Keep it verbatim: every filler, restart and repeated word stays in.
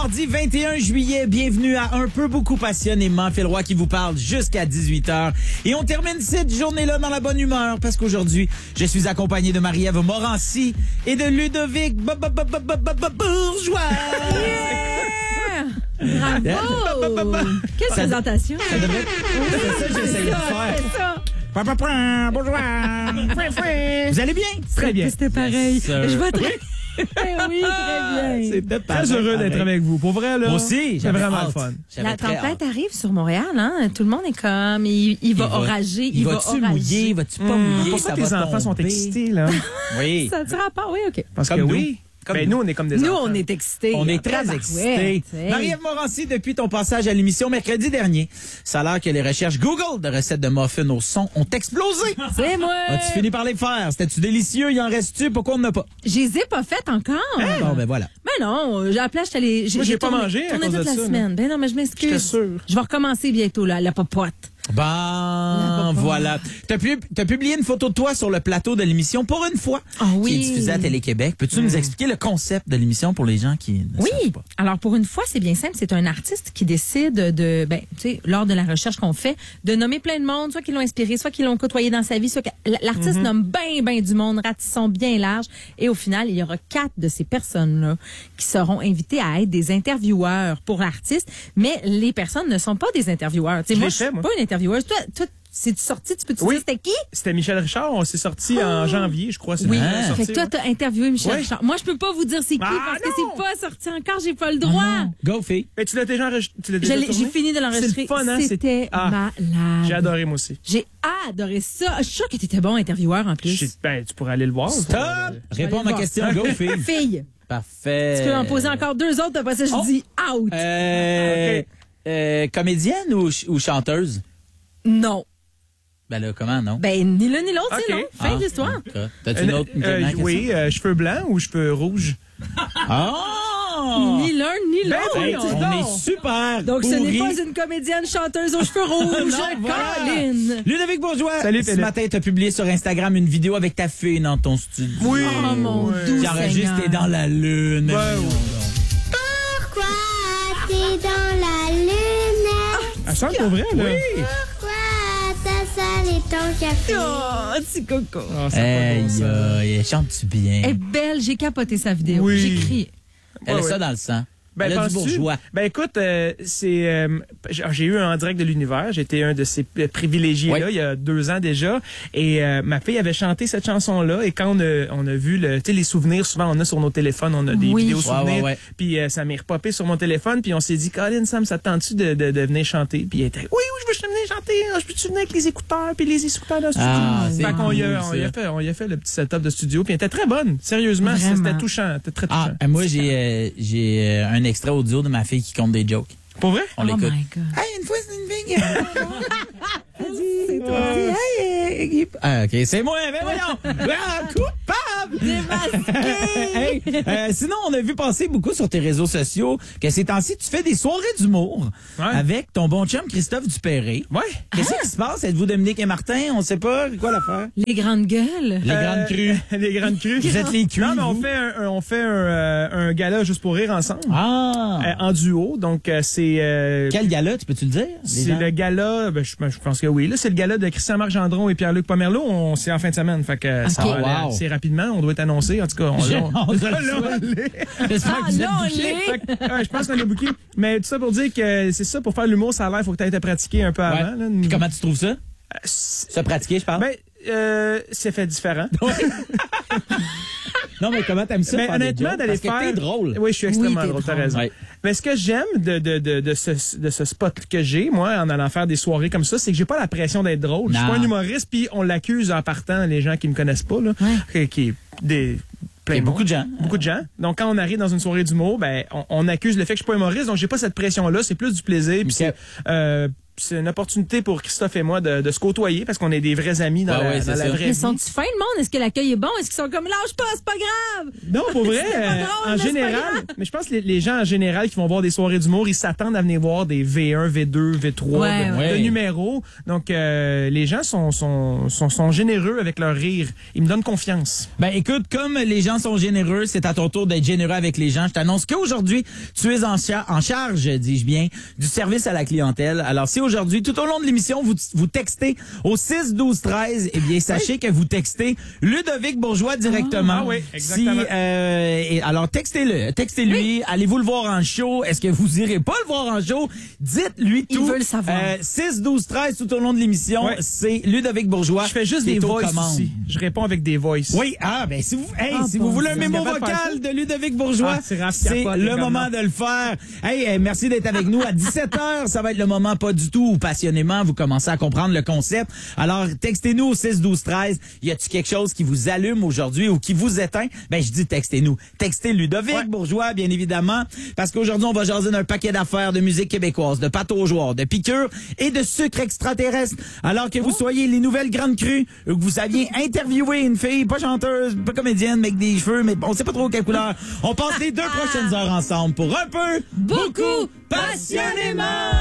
mardi vingt et un juillet. Bienvenue à Un peu beaucoup passionnément. Phil Roy qui vous parle jusqu'à dix-huit heures. Et on termine cette journée-là dans la bonne humeur parce qu'aujourd'hui, je suis accompagné de Marie-Ève Morancy et de Ludovic Bourgeois. Bravo! Quelle Ça- présentation! Ça devrait être... C'est ça que j'essayais de faire. C'est ça! Bourgeois. Vous allez bien? Très bien. C'était pareil. Yes, sir. Je vais très... oui, très bien. C'était Très heureux d'être avec vous. Pour vrai, là. Moi aussi, C'est j'avais vraiment hâte. le fun. J'avais La très tempête hâte. arrive sur Montréal, hein? Tout le monde est comme, il, il va orager, il, Il va va-tu orager. mouiller? Vas-tu pas Hum, mouiller? pour ça que va les enfants sont tomber. excités, là. Oui. Ça te rapport? Oui, OK. Parce Comme que nous. oui. Comme ben, nous. nous, on est comme des Nous, enfants. on est excités. On est En très tabarouette, excités. hey. Marie-Ève Morancy, depuis ton passage à l'émission mercredi dernier, ça a l'air que les recherches Google de recettes de muffins au son ont explosé. C'est moi! As-tu fini par les faire? C'était-tu délicieux? Il en reste-tu? Pourquoi on n'en a pas? Je les ai pas faites encore. Bon, ben voilà. Ben non, j'ai appelé, j'étais allée. Moi, j'ai pas tourné- mangé à tourné cause toute de la ça, semaine. Ben non, mais je m'excuse. J'étais sûr. Je vais recommencer bientôt, là, la popote. Bon, voilà. T'as, pu, t'as publié une photo de toi sur le plateau de l'émission pour une fois, Ah oui. qui est diffusée à Télé-Québec. Peux-tu nous expliquer le concept de l'émission pour les gens qui ne Oui. savent pas? Alors, pour une fois, c'est bien simple. C'est un artiste qui décide de, ben, tu sais, lors de la recherche qu'on fait, de nommer plein de monde, soit qui l'ont inspiré, soit qui l'ont côtoyé dans sa vie, soit que l'artiste nomme bien, bien du monde, ratissons bien large. Et au final, il y aura quatre de ces personnes-là qui seront invitées à être des intervieweurs pour l'artiste. Mais les personnes ne sont pas des intervieweurs. Tu sais, Je moi, l'ai je suis fait, moi. pas une intervieweuse. Toi, toi, c'est-tu sorti? Tu peux-tu Oui. dire c'était qui? C'était Michel Richard. On s'est sorti en janvier, je crois. C'est Oui. le- Ah. sorti, Fait que toi, ouais. t'as interviewé Michel Oui. Richard. Moi, je peux pas vous dire c'est qui Ah, parce que non! c'est pas sorti encore. J'ai pas le droit. Go, fille. Mais tu l'as déjà enregistré? Tu l'as Je déjà l'ai- tourné? J'ai fini de l'enregistrer. C'est le fun, hein? C'était Ah, malade. J'ai adoré, moi aussi. J'ai adoré ça. Je suis sûre que t'étais bon intervieweur en plus. Je sais- Ben, tu pourrais aller le voir. Stop! Réponds à ma voir. question. Go, fille. Fille, Parfait. tu peux en poser encore deux autres. Après ça, je Oh. dis out. Euh, Ok. euh, comédienne ou, ch- ou chanteuse? Non. Ben là, comment, non? Ben, ni l'un ni l'autre, c'est Ok. non. Fin Ah. de l'histoire. Ok. T'as-tu une Euh, autre une euh, dernière oui, question? euh, cheveux blancs ou cheveux rouges? Oh! Ni l'un ni Ben l'autre. oui, on donc. est super Donc, ce n'est pourris. pas une comédienne chanteuse aux cheveux rouges. Non, voilà. Colin. Ludovic Bourgeois, Salut, ce Philippe. matin, tu as publié sur Instagram une vidéo avec ta fille dans ton studio. Oui. Oh, mon Ouais. doux Qui enregistre Seigneur. T'es dans la lune. Ouais, Voyons ouais. donc. Pourquoi t'es dans la lune? Elle chante pour vrai, là? Oui! Pourquoi ta salle est ton café? Oh, petit coco. Ah, ça a pas de Hey, bon sens. aïe, chante-tu bien? Elle est belle. J'ai capoté sa vidéo. Oui. J'ai crié. Elle a Ouais, ça ouais. dans le sang. Ben, Elle a du penses-tu? bourgeois. Ben, écoute, euh, c'est, euh, j'ai j'ai eu un en direct de l'univers. J'étais un de ces euh, privilégiés-là Oui. il y a deux ans déjà. Et euh, ma fille avait chanté cette chanson-là. Et quand on a, on a vu le, tu sais, les souvenirs, souvent on a sur nos téléphones, on a des Oui. vidéos Ouais, souvenirs. ouais, ouais. Puis euh, ça m'est repopé sur mon téléphone. Puis on s'est dit, Colin, Sam, ça te tente-tu de, de, de venir chanter? Puis elle était, oui, oui, je veux venir chanter. Je peux-tu venir avec les écouteurs? Puis les écouteurs dans le studio. Ah, c'est fait qu'on y a, cool, on y a ça. fait, on y a fait le petit setup de studio. Puis elle était très bonne. Sérieusement, Vraiment. c'était touchant. C'était très touchant. Ah, euh, moi, j'ai euh, j'ai euh, un extrait audio de ma fille qui compte des jokes. Pour vrai? On Oh l'écoute. my God. Hey, une fois, c'est une fille. C'est toi. Hey, ah, OK, c'est moi, mais voyons. Ah, coupable. Hey, euh, sinon, on a vu passer beaucoup sur tes réseaux sociaux que ces temps-ci, tu fais des soirées d'humour Ouais. avec ton bon chum Christophe Dupéré. Ouais. Qu'est-ce qui se passe? Êtes-vous Dominique et Martin? On sait pas. Quoi l'affaire? Les grandes gueules. Les Euh, grandes crues. les grandes crues. Vous êtes les crues, Non, mais on vous? fait un, un- on fait un, euh, un gala juste pour rire ensemble. Ah! Euh, en duo. Donc, euh, c'est... euh, Quel gala, tu peux-tu le dire? Les c'est gens? le gala, ben, je, ben, je pense que oui. Là, c'est le gala de Christian-Marc Gendron et Pierre-Luc Pomerleau. On, c'est en fin de semaine. Fait que ça Ok. va aller Wow. assez rapidement. On doit être annoncé. En tout cas, on, J'ai- on- on doit le là, on souhaiter. l'est. J'espère Ah, que vous êtes non, bouqués. les- Fait que, ouais, je pense qu'on est booké. Mais tout ça pour dire que c'est ça, pour faire l'humour, ça a l'air, il faut que tu aies été pratiqué un peu Ouais. avant. Là. Puis comment tu trouves ça? Euh, c'est- Se pratiquer, je parle. Ben, euh, c'est fait différent. non, mais comment t'aimes ça? Mais faire des honnêtement, jokes? d'aller Parce que faire. t'es drôle. Oui, je suis extrêmement Oui, t'es drôle, t'as drôle. raison. Ouais. Mais ce que j'aime de, de, de, de, ce, de ce spot que j'ai, moi, en allant faire des soirées comme ça, c'est que j'ai pas la pression d'être drôle. Je suis Non. pas un humoriste, puis on l'accuse en partant, les gens qui me connaissent pas, là, Ouais. qui, qui est des. Il y a plein de beaucoup de monde. gens. Beaucoup de gens. Donc, quand on arrive dans une soirée d'humour, ben, on, on accuse le fait que je suis pas humoriste, donc j'ai pas cette pression-là. C'est plus du plaisir. Puis Ok. c'est, euh, c'est une opportunité pour Christophe et moi de, de se côtoyer parce qu'on est des vrais amis dans Ah la, ouais, c'est dans la ça. vraie Mais vie. sont-ils fins, le monde? Est-ce que l'accueil est bon? Est-ce qu'ils sont comme, lâche pas, c'est pas grave? Non, pour vrai, C'est pas euh, drôle, en mais c'est pas général, grave. mais je pense que les, les gens en général qui vont voir des soirées d'humour, ils s'attendent à venir voir des V un, V deux, V trois Ouais, de, ouais. de numéros. Donc, euh, les gens sont, sont, sont, sont généreux avec leur rire. Ils me donnent confiance. Ben écoute, comme les gens sont généreux, c'est à ton tour d'être généreux avec les gens. Je t'annonce qu'aujourd'hui, tu es en, char- en charge, dis-je bien, du service à la clientèle. Alors si aujourd'hui, tout au long de l'émission, vous, vous textez au six douze treize, eh bien sachez que vous textez Ludovic Bourgeois directement. Ah oui, exactement. Si, euh, et, alors textez-le, textez-lui. Allez-vous le voir en show? Est-ce que vous irez pas le voir en show? Dites-lui Il tout. veut le savoir. Euh, six douze treize tout au long de l'émission, Ouais. c'est Ludovic Bourgeois. Je fais juste qui des est aux voices commandes. aussi. Je réponds avec des voices. Oui, ah ben si vous hey, Ah, si bon vous voulez un Dieu. mémo Vous êtes capable de faire vocal de Ludovic Bourgeois, Ah, c'est Raph c'est Capote, le également. moment de le faire. Hey, hey, merci d'être avec nous à dix-sept heures, ça va être le moment pas du tout où passionnément vous commencez à comprendre le concept. Alors textez-nous au six douze treize, y a-tu quelque chose qui vous allume aujourd'hui ou qui vous éteint? Ben je dis textez-nous. Textez Ludovic Ouais. Bourgeois bien évidemment parce qu'aujourd'hui on va jaser d'un paquet d'affaires de musique québécoise, de pâte aux joueurs, de piqûres et de sucre extraterrestre. Alors que vous soyez les nouvelles grandes crues ou que vous saviez interviewer une fille, pas chanteuse, pas comédienne, mais avec des cheveux, mais on sait pas trop quelle couleur. On passe les deux prochaines heures ensemble pour un peu, Beaucoup, passionnément!